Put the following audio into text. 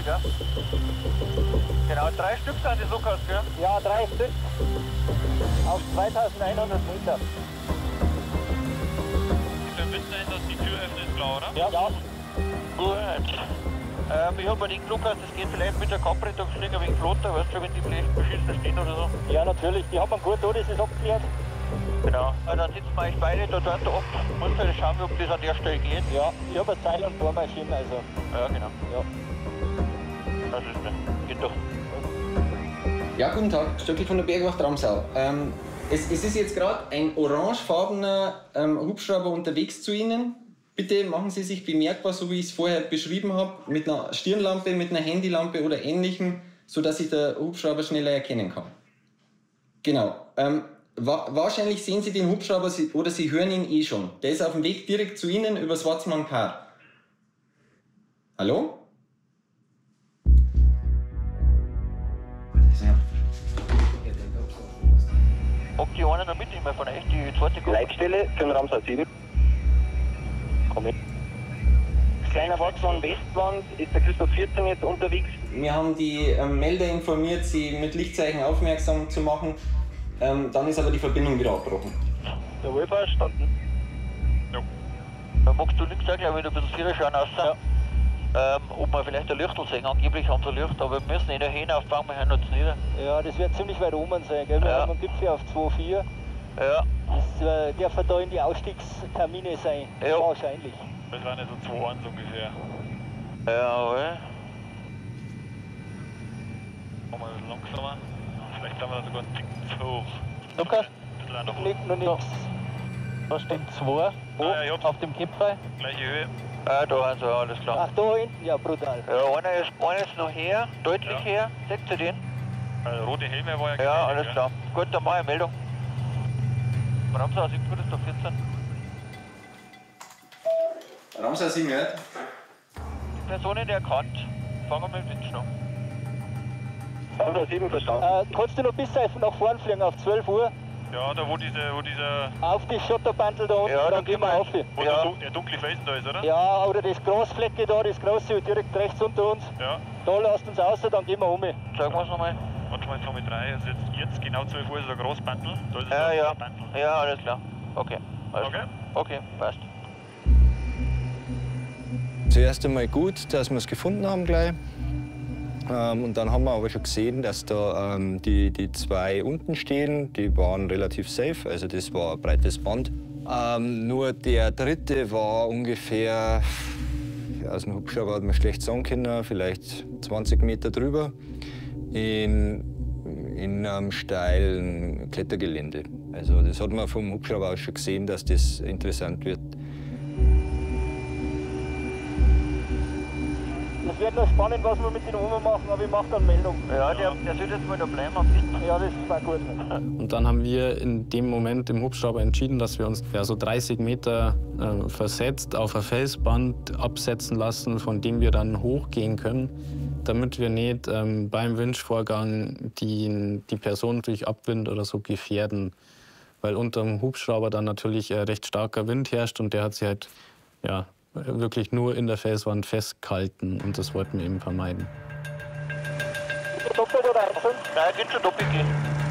gell? Genau, 3 Stück sind die Lukas, gell? Ja, 3 Stück. Auf 2100 Meter. Der Wind sein, dass die Tür öffnet, klar, oder? Ja. Gut. Ich hab mir gedacht, Lukas, das geht vielleicht mit der Kampfrettungsschlinge ein wenig flotter, weißt du, wenn die vielleicht beschissen stehen oder so. Ja, natürlich. Die hat man gut da, das ist abgeklärt. Genau. Dann sitzen wir euch beide da dort ab. Muss halt schauen, ob das an der Stelle geht. Ja, ich habe eine Seil- und Bohrmaschine, also. Ja, genau. Ja. Das ist nicht. Geht doch. Ja, guten Tag, Stöckl von der Bergwacht Ramsau. Es ist jetzt gerade ein orangefarbener Hubschrauber unterwegs zu Ihnen. Bitte machen Sie sich bemerkbar, so wie ich es vorher beschrieben habe, mit einer Stirnlampe, mit einer Handylampe oder Ähnlichem, sodass sich der Hubschrauber schneller erkennen kann. Genau. Wahrscheinlich sehen Sie den Hubschrauber oder Sie hören ihn eh schon. Der ist auf dem Weg direkt zu Ihnen über Schwarzmann-Kar. Hallo? Ob die einen noch mitnehmen von euch, die zweite Gruppe? Leitstelle für den Ramsau 7. Komm mit. Kleiner Wachsmann Westwand, ist der Christoph 14 jetzt unterwegs? Wir haben die Melder informiert, sie mit Lichtzeichen aufmerksam zu machen. Dann ist aber die Verbindung wieder abgebrochen. Jawohl, verstanden. Ja. Dann magst du links auch gleich wieder ein bisschen Vierer schauen aus. Ja. Ob wir vielleicht ein Lichtel sehen, angeblich haben sie ein Licht, aber wir müssen in der Hähne aufbauen, wir hören uns nieder. Ja, das wird ziemlich weit oben sein, gell? Wir haben einen Gipfel auf 2,4. Ja. Das dürfen da in die Ausstiegstermine sein, Ja. wahrscheinlich. Das waren ja so 2 so ungefähr. Jawohl. Machen wir ein bisschen langsamer. Vielleicht haben wir da sogar einen Tick zu hoch. Lukas? Ein bisschen noch hoch. Liegt noch nichts. Da steht 2 Ja, ich hab's. auf dem Gipfel. Gleiche Höhe. Ah, da haben sie, ja, alles klar. Ach, da hinten, ja, brutal. Ja, einer ist noch her, deutlich Ja. her. Seht ihr den? Rote Helme war ja Ja, keine, alles gell? klar. Gut, dann mach ich eine Meldung. Ramsau, Siegfried ist da 14. Ramsau 7, ja? Die Person nicht erkannt. Fangen wir mit dem Wünschen an. Ramsau 7 verstanden. Kannst du noch bis nach vorn fliegen, auf 12 Uhr? Ja, da wo dieser Auf die Schotterbandel da unten, Ja, da dann gehen wir gehen auf. wo Ja. der dunkle Felsen da ist, oder? Ja, oder das Grasflecke da, das große direkt rechts unter uns. Ja. Da lasst uns raus, dann gehen wir um. Sagen wir es nochmal. Warte mal, jetzt haben wir 3. Also jetzt genau 12 Uhr ist ein Großbandel. Da ist Ja, ein ja. Bandel. Ja, alles klar. Okay. Alles Okay. klar. Okay, passt. Zuerst einmal gut, dass wir es gefunden haben gleich. Und dann haben wir aber schon gesehen, dass da die 2 unten stehen, die waren relativ safe, also das war ein breites Band. Nur der dritte war ungefähr, aus dem Hubschrauber hat man schlecht sagen können, vielleicht 20 Meter drüber, in einem steilen Klettergelände. Also das hat man vom Hubschrauber aus schon gesehen, dass das interessant wird. Es wird noch spannend, was wir mit den Ohren machen, aber ich mache dann Meldung. Ja, der soll jetzt mal da bleiben. Ja, das war gut. Und dann haben wir in dem Moment im Hubschrauber entschieden, dass wir uns so 30 Meter versetzt auf ein Felsband absetzen lassen, von dem wir dann hochgehen können, damit wir nicht beim Winchvorgang die Person durch Abwind oder so gefährden. Weil unter dem Hubschrauber dann natürlich recht starker Wind herrscht und der hat sich halt wirklich nur in der Felswand festgehalten und das wollten wir eben vermeiden. Doppelt oder einzeln? Nein, geht schon doppelt gehen.